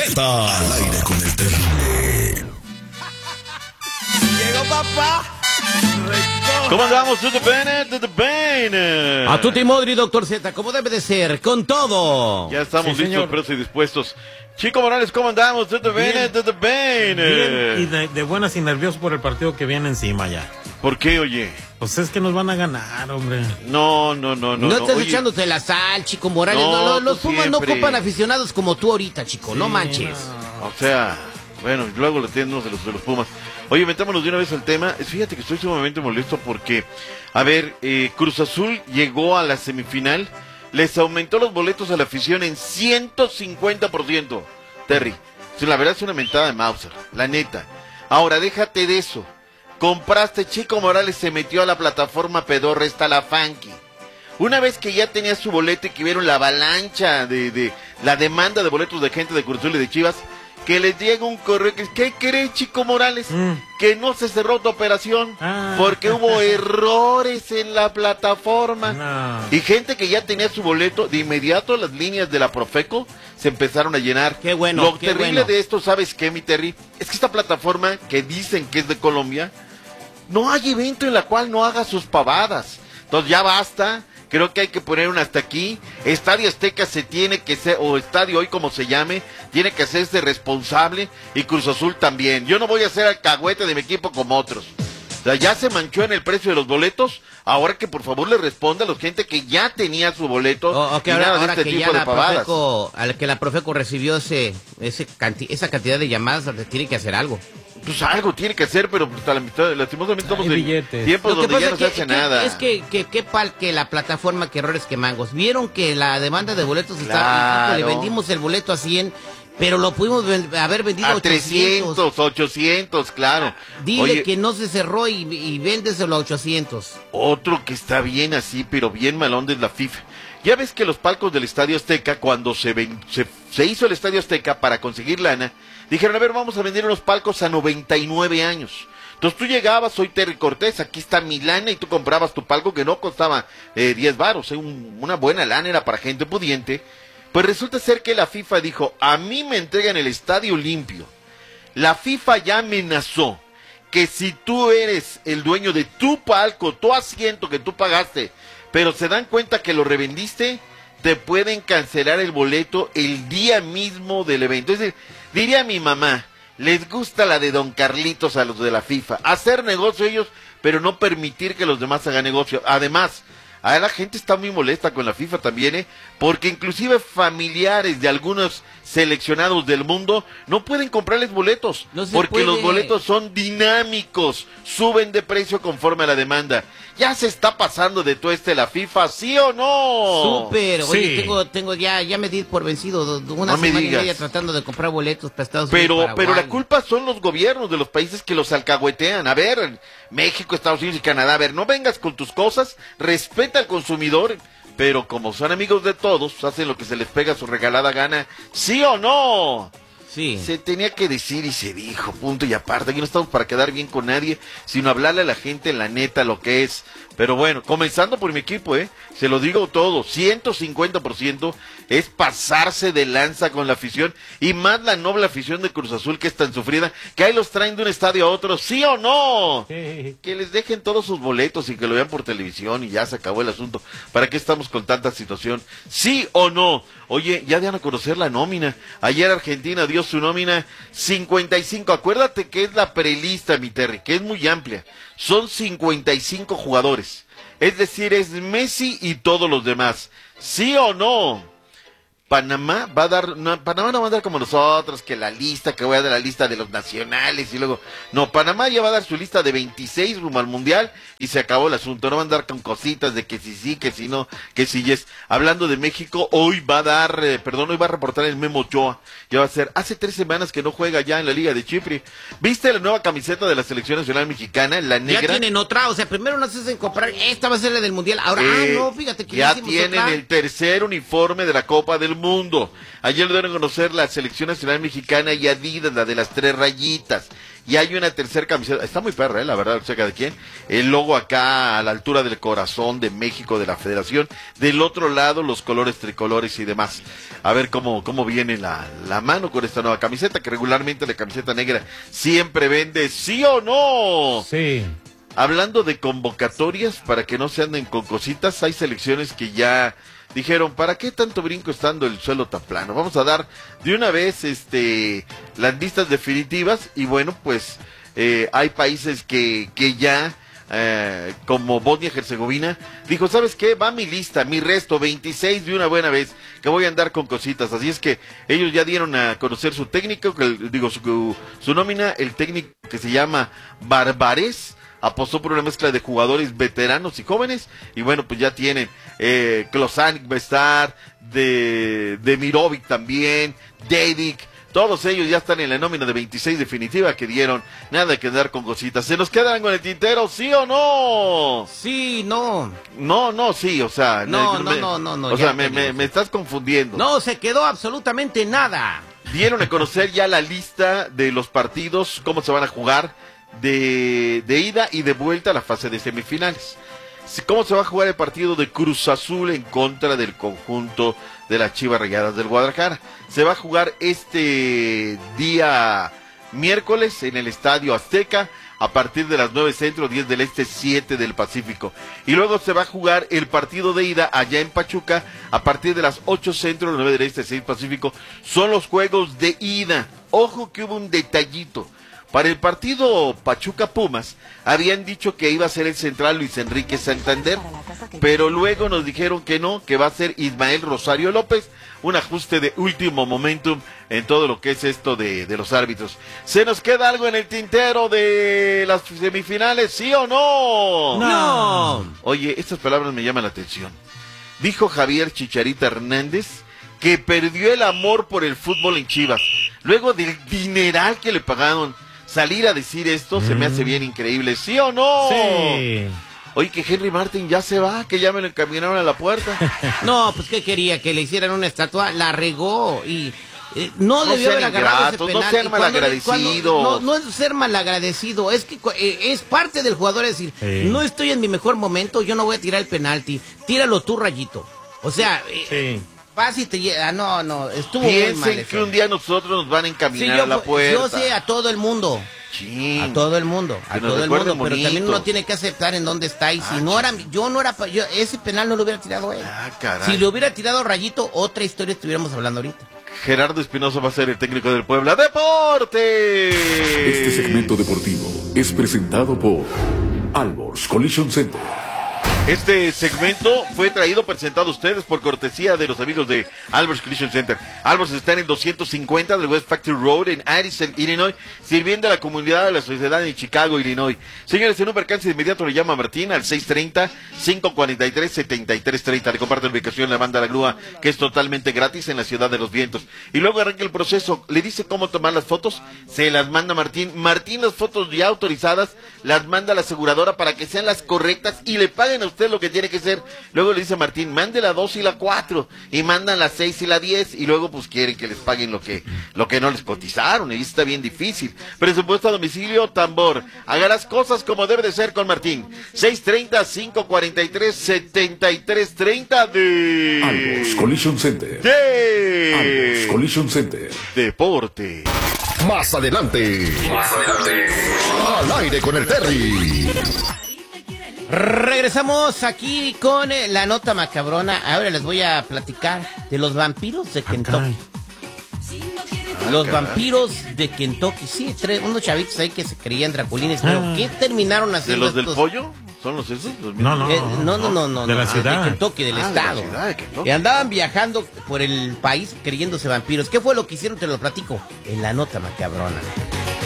Z. Al aire con el terrible. Llegó papá. ¿Cómo andamos? ¿Todo bien? A tutti modri, doctor Z, como debe de ser, con todo. Ya estamos Sí, listos, señor. presos y dispuestos. Chico Morales, ¿cómo andamos? ¿Todo bien? ¿Todo bien? Bien, y de buenas y nerviosos por el partido que viene encima ya. ¿Por qué, oye? Pues es que nos van a ganar, hombre. No. No estés Oye, echándote la sal, Chico Morales. No, Los tú Pumas no siempre. ocupan aficionados como tú ahorita, Chico. No Sí, manches. O sea, bueno, luego lo tenemos de los Pumas. Oye, metámonos de una vez al tema. Fíjate que estoy sumamente molesto porque, a ver, Cruz Azul llegó a la semifinal, les aumentó los boletos a la afición en 150%. Terry, sí, la verdad es una mentada de Mauser, la neta. Ahora, déjate de eso. Compraste, Chico Morales se metió a la plataforma pedorra, está la Funky. Una vez que ya tenía su boleto y que vieron la avalancha de la demanda de boletos de gente de Cruz Azul y de Chivas, que les llega un correo que ¿qué cree, Chico Morales? Que no se cerró tu operación porque hubo errores en la plataforma. No. Y gente que ya tenía su boleto, de inmediato las líneas de la Profeco se empezaron a llenar. Qué bueno, Lo qué terrible bueno. de esto, ¿sabes qué, mi Terry? Es que esta plataforma que dicen que es de Colombia, no hay evento en la cual no haga sus pavadas. Entonces ya basta. Creo que hay que poner un hasta aquí. Estadio Azteca se tiene que ser, o Estadio Hoy como se llame, tiene que hacerse responsable, y Cruz Azul también. Yo no voy a hacer alcahuete de mi equipo como otros. O sea, ya se manchó en el precio de los boletos. Ahora que por favor le responda a la gente que ya tenía su boleto. Ok, y nada de ahora este que ya tipo de la pavadas. Profeco, al que la Profeco recibió esa cantidad de llamadas, tiene que hacer algo. Pues algo tiene que hacer, pero pues, a la mitad, lastimosamente estamos Hay en billetes. tiempos Lo que donde ya pasa no se hace nada. es que la plataforma, que errores que mangos. Vieron que la demanda de boletos Claro. estaba, le vendimos el boleto a 100, pero lo pudimos haber vendido A 800. 300, 800, claro. Dile Oye, que no se cerró y véndeselo a 800. otro que está bien así, pero bien malón es la FIFA. Ya ves que los palcos del Estadio Azteca, cuando se hizo el Estadio Azteca para conseguir lana, dijeron, a ver, vamos a vender unos palcos a 99 años. Entonces tú llegabas, soy Terry Cortés, aquí está mi lana, y tú comprabas tu palco que no costaba 10 varos, una buena lana, era para gente pudiente. Pues resulta ser que la FIFA dijo, a mí me entregan el estadio limpio. La FIFA ya amenazó que si tú eres el dueño de tu palco, tu asiento que tú pagaste, pero se dan cuenta que lo revendiste, te pueden cancelar el boleto el día mismo del evento. Es decir, diría mi mamá, les gusta la de Don Carlitos a los de la FIFA, hacer negocio ellos, pero no permitir que los demás hagan negocio. Además, a la gente está muy molesta con la FIFA también, porque inclusive familiares de algunos seleccionados del mundo no pueden comprarles boletos, No se porque puede. los boletos son dinámicos, suben de precio conforme a la demanda. ¿Ya se está pasando de todo la FIFA, sí o no? Súper, oye, Sí. tengo ya me di por vencido una No me semana y digas. media tratando de comprar boletos para Estados Unidos. Pero la culpa son los gobiernos de los países que los alcahuetean. A ver, México, Estados Unidos y Canadá, a ver, no vengas con tus cosas, respeta al consumidor, pero como son amigos de todos, hacen lo que se les pega a su regalada gana, ¿sí o no? Sí. Se tenía que decir y se dijo, punto y aparte. Aquí no estamos para quedar bien con nadie, sino hablarle a la gente la neta lo que es. Pero bueno, comenzando por mi equipo, se lo digo todo, 150% es pasarse de lanza con la afición, y más la noble afición de Cruz Azul, que es tan sufrida, que ahí los traen de un estadio a otro, ¿sí o no? Que les dejen todos sus boletos y que lo vean por televisión y ya se acabó el asunto. ¿Para qué estamos con tanta situación? ¿Sí o no? Oye, ya dan a conocer la nómina. Ayer Argentina dio su nómina 55. Acuérdate que es la prelista, mi Terry, que es muy amplia. Son 55 jugadores. Es decir, es Messi y todos los demás. ¿Sí o no? Panamá va a dar, no, Panamá no va a dar como nosotros, que la lista, que voy a dar la lista de los nacionales y luego, no, Panamá ya va a dar su lista de 26 rumbo al Mundial y se acabó el asunto. No van a dar con cositas de que si sí, que si no, que si yes. Hablando de México, hoy va a dar, hoy va a reportar el Memo Ochoa. Ya va a ser, hace 3 semanas que no juega ya en la Liga de Chipre. ¿Viste la nueva camiseta de la Selección Nacional Mexicana, la negra? Ya tienen otra, o sea, primero nos hacen comprar, esta va a ser la del Mundial, ahora, no, fíjate que ya hicimos tienen otra. el tercer uniforme de la Copa del mundo. Ayer lo dieron a conocer la Selección Nacional Mexicana y Adidas, la de las 3 rayitas. Y hay una tercera camiseta, está muy perra, la verdad, no sé de quién. El logo acá a la altura del corazón de México, de la Federación. Del otro lado, los colores tricolores y demás. A ver cómo viene la mano con esta nueva camiseta, que regularmente la camiseta negra siempre vende, ¿sí o no? Sí. Hablando de convocatorias, para que no se anden con cositas, hay selecciones que ya dijeron, ¿para qué tanto brinco estando el suelo tan plano? Vamos a dar de una vez las listas definitivas y bueno, pues hay países que ya, como Bosnia-Herzegovina, dijo, ¿sabes qué? Va mi lista, mi resto, 26 de una buena vez, que voy a andar con cositas. Así es que ellos ya dieron a conocer su técnico, su nómina, el técnico que se llama Barbarés. Apostó por una mezcla de jugadores veteranos y jóvenes, y bueno, pues ya tienen, Klosanic va a estar, de Mirovic también, Dedic, todos ellos ya están en la nómina de 26 definitiva que dieron, nada que andar con cositas. ¿Se nos quedan con el tintero, sí o no? Sí, no. No, sí, o sea. No. O sea, me estás confundiendo. No, se quedó absolutamente nada. Dieron a conocer ya la lista de los partidos, cómo se van a jugar, de ida y de vuelta a la fase de semifinales. ¿Cómo se va a jugar el partido de Cruz Azul en contra del conjunto de las Chivas Rayadas del Guadalajara? Se va a jugar este día miércoles en el Estadio Azteca a partir de las 9 centro, 10 del este, 7 del Pacífico. Y luego se va a jugar el partido de ida allá en Pachuca a partir de las 8 centro, 9 del este, 6 Pacífico. Son los juegos de ida. Ojo que hubo un detallito. Para el partido Pachuca-Pumas, habían dicho que iba a ser el central Luis Enrique Santander, pero luego nos dijeron que no, que va a ser Ismael Rosario López, un ajuste de último momentum en todo lo que es esto de los árbitros. ¿Se nos queda algo en el tintero de las semifinales, sí o no? No. Oye, estas palabras me llaman la atención. Dijo Javier Chicharito Hernández que perdió el amor por el fútbol en Chivas, luego del dineral que le pagaron. Salir a decir esto se me hace bien increíble, ¿sí o no? Sí. Oye, que Henry Martin ya se va, que ya me lo encaminaron a la puerta. No, pues ¿qué quería? Que le hicieran una estatua, la regó y no debió haber agarrado ese penal. No ser malagradecido. No es ser malagradecido, es que es parte del jugador decir, no estoy en mi mejor momento, yo no voy a tirar el penalti, tíralo tú, Rayito. O sea, vas y te llega, no, estuvo muy mal. Piensen que un día nosotros nos van a encaminar a la puerta. Yo sé a todo el mundo. Sí. A todo el mundo, pero bonito. también uno tiene que aceptar en dónde está y si no era, yo ese penal no lo hubiera tirado él. Caray. Si lo hubiera tirado Rayito, otra historia estuviéramos hablando ahorita. Gerardo Espinosa va a ser el técnico del Puebla. ¡Deporte! Este segmento deportivo es presentado por Albors Collision Center. Este segmento fue presentado a ustedes por cortesía de los amigos de Albers Collision Center. Albers está en el 250 del West Factory Road en Addison, Illinois, sirviendo a la comunidad de la sociedad en Chicago, Illinois. Señores, en un percance de inmediato le llama a Martín al 630-543-7330. Le comparte la ubicación, le manda la grúa, que es totalmente gratis en la Ciudad de los Vientos. Y luego arranca el proceso, le dice cómo tomar las fotos, se las manda Martín. Martín, las fotos ya autorizadas, las manda a la aseguradora para que sean las correctas y le paguen a usted lo que tiene que ser. Luego le dice a Martín, mande la 2 y la 4 y mandan la 6 y la 10 y luego pues quieren que les paguen lo que no les cotizaron y está bien difícil. Presupuesto a domicilio, tambor. Haga las cosas como debe de ser con Martín. 630-543-7330 de Albors Collision Center. Albors Collision Center. Deporte. Más adelante. Al aire con el Terry. Regresamos aquí con la nota macabrona. Ahora les voy a platicar de los vampiros de Kentucky. Los vampiros de Kentucky. Sí, unos chavitos ahí que se creían draculines, pero ¿qué terminaron haciendo? ¿De los del pollo? ¿Son los esos? No. De la ciudad. De Kentucky, del estado. De la ciudad de Kentucky. Y andaban viajando por el país creyéndose vampiros. ¿Qué fue lo que hicieron? Te lo platico en la nota macabrona.